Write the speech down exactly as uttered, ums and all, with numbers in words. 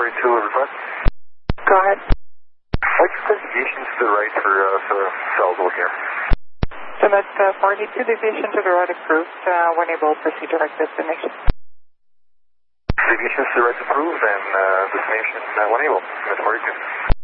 forty-two, request. Go ahead. What's the deviation to the right for, uh, for cells over here? So that's uh, forty-two deviation to the right approved. Uh, when able, proceed direct destination. Deviations to the right approved and uh, destination uh, when able. That's forty-two.